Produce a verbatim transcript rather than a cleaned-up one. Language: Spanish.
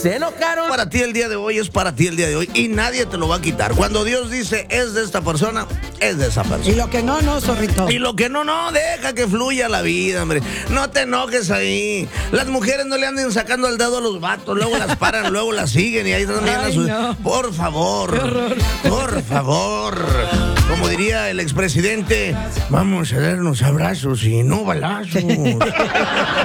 se enojaron. Para ti el día de hoy es para ti el día de hoy y nadie te lo va a quitar. Cuando Dios dice es de esta persona, es de esa persona. Y lo que no, no, zorrito. Y lo que no, no, deja que fluya la vida, hombre. No te enojes ahí. Las mujeres no le anden sacando el dedo a los vatos, luego las paran, luego las siguen y ahí también Ay, su... no. Por favor, por favor. Como diría el expresidente, vamos a darnos abrazos y no balazos.